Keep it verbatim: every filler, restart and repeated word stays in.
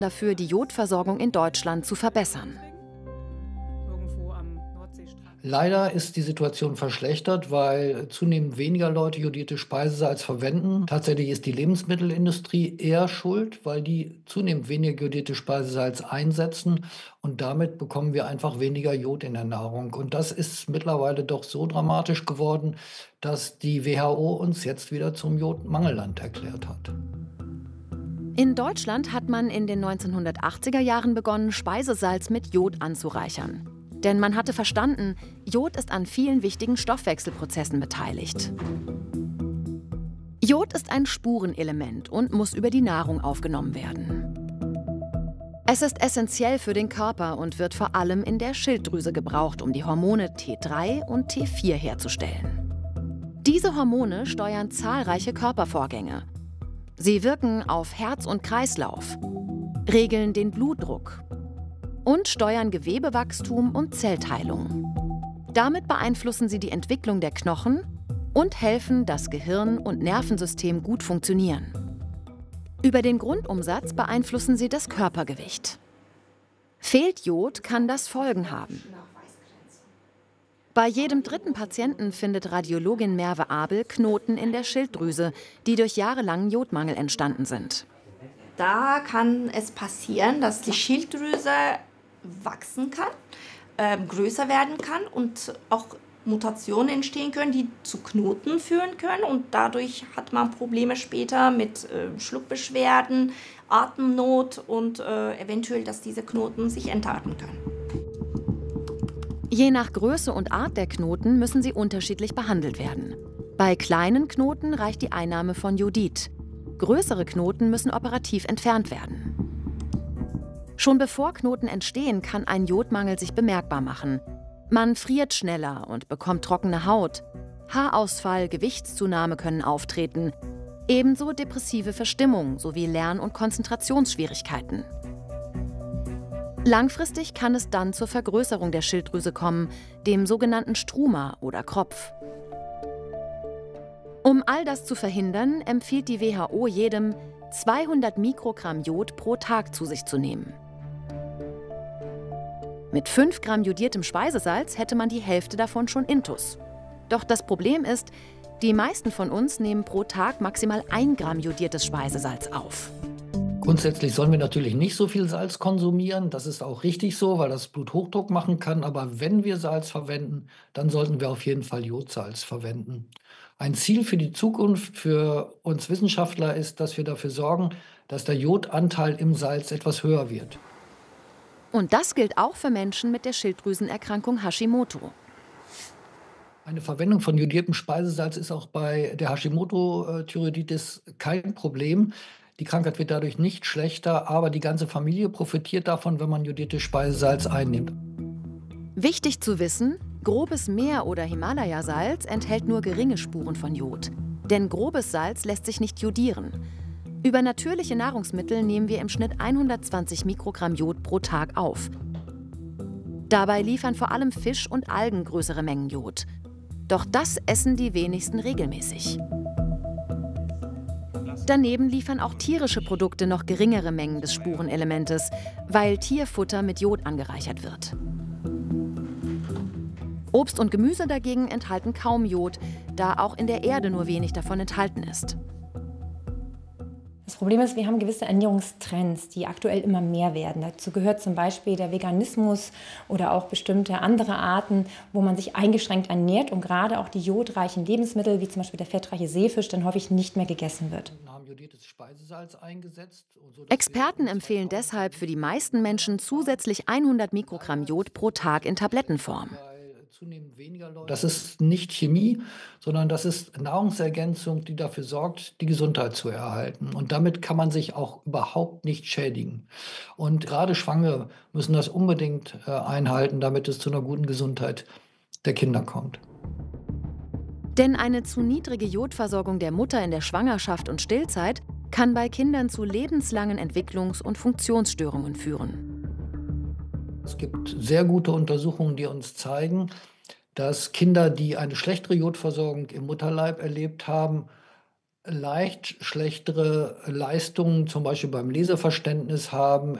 dafür, die Jodversorgung in Deutschland zu verbessern. Leider ist die Situation verschlechtert, weil zunehmend weniger Leute jodierte Speisesalz verwenden. Tatsächlich ist die Lebensmittelindustrie eher schuld, weil die zunehmend weniger jodierte Speisesalz einsetzen und damit bekommen wir einfach weniger Jod in der Nahrung. Und das ist mittlerweile doch so dramatisch geworden, dass die W H O uns jetzt wieder zum Jodmangelland erklärt hat. In Deutschland hat man in den neunzehnhundertachtziger Jahren begonnen, Speisesalz mit Jod anzureichern. Denn man hatte verstanden, Jod ist an vielen wichtigen Stoffwechselprozessen beteiligt. Jod ist ein Spurenelement und muss über die Nahrung aufgenommen werden. Es ist essentiell für den Körper und wird vor allem in der Schilddrüse gebraucht, um die Hormone T drei und T vier herzustellen. Diese Hormone steuern zahlreiche Körpervorgänge. Sie wirken auf Herz und Kreislauf, regeln den Blutdruck und steuern Gewebewachstum und Zellteilung. Damit beeinflussen sie die Entwicklung der Knochen und helfen, dass Gehirn und Nervensystem gut funktionieren. Über den Grundumsatz beeinflussen sie das Körpergewicht. Fehlt Jod, kann das Folgen haben. Bei jedem dritten Patienten findet Radiologin Merve Abel Knoten in der Schilddrüse, die durch jahrelangen Jodmangel entstanden sind. Da kann es passieren, dass die Schilddrüse wachsen kann, äh, größer werden kann und auch Mutationen entstehen können, die zu Knoten führen können. Und dadurch hat man Probleme später mit äh, Schluckbeschwerden, Atemnot und äh, eventuell, dass diese Knoten sich entarten können. Je nach Größe und Art der Knoten müssen sie unterschiedlich behandelt werden. Bei kleinen Knoten reicht die Einnahme von Jodid. Größere Knoten müssen operativ entfernt werden. Schon bevor Knoten entstehen, kann ein Jodmangel sich bemerkbar machen. Man friert schneller und bekommt trockene Haut. Haarausfall, Gewichtszunahme können auftreten. Ebenso depressive Verstimmung sowie Lern- und Konzentrationsschwierigkeiten. Langfristig kann es dann zur Vergrößerung der Schilddrüse kommen, dem sogenannten Struma oder Kropf. Um all das zu verhindern, empfiehlt die W H O jedem, zweihundert Mikrogramm Jod pro Tag zu sich zu nehmen. Mit fünf Gramm jodiertem Speisesalz hätte man die Hälfte davon schon intus. Doch das Problem ist, die meisten von uns nehmen pro Tag maximal ein Gramm jodiertes Speisesalz auf. Grundsätzlich sollen wir natürlich nicht so viel Salz konsumieren. Das ist auch richtig so, weil das Bluthochdruck machen kann. Aber wenn wir Salz verwenden, dann sollten wir auf jeden Fall Jodsalz verwenden. Ein Ziel für die Zukunft für uns Wissenschaftler ist, dass wir dafür sorgen, dass der Jodanteil im Salz etwas höher wird. Und das gilt auch für Menschen mit der Schilddrüsenerkrankung Hashimoto. Eine Verwendung von jodiertem Speisesalz ist auch bei der Hashimoto-Thyreoiditis kein Problem. Die Krankheit wird dadurch nicht schlechter, aber die ganze Familie profitiert davon, wenn man jodiertes Speisesalz einnimmt. Wichtig zu wissen, grobes Meer- oder Himalaya-Salz enthält nur geringe Spuren von Jod. Denn grobes Salz lässt sich nicht jodieren. Über natürliche Nahrungsmittel nehmen wir im Schnitt hundertzwanzig Mikrogramm Jod pro Tag auf. Dabei liefern vor allem Fisch und Algen größere Mengen Jod. Doch das essen die wenigsten regelmäßig. Daneben liefern auch tierische Produkte noch geringere Mengen des Spurenelementes, weil Tierfutter mit Jod angereichert wird. Obst und Gemüse dagegen enthalten kaum Jod, da auch in der Erde nur wenig davon enthalten ist. Das Problem ist, wir haben gewisse Ernährungstrends, die aktuell immer mehr werden. Dazu gehört zum Beispiel der Veganismus oder auch bestimmte andere Arten, wo man sich eingeschränkt ernährt und gerade auch die jodreichen Lebensmittel, wie zum Beispiel der fettreiche Seefisch, dann häufig nicht mehr gegessen wird. Experten empfehlen deshalb für die meisten Menschen zusätzlich hundert Mikrogramm Jod pro Tag in Tablettenform. Das ist nicht Chemie, sondern das ist Nahrungsergänzung, die dafür sorgt, die Gesundheit zu erhalten. Und damit kann man sich auch überhaupt nicht schädigen. Und gerade Schwangere müssen das unbedingt äh, einhalten, damit es zu einer guten Gesundheit der Kinder kommt. Denn eine zu niedrige Jodversorgung der Mutter in der Schwangerschaft und Stillzeit kann bei Kindern zu lebenslangen Entwicklungs- und Funktionsstörungen führen. Es gibt sehr gute Untersuchungen, die uns zeigen, dass Kinder, die eine schlechtere Jodversorgung im Mutterleib erlebt haben, leicht schlechtere Leistungen, zum Beispiel beim Leseverständnis haben,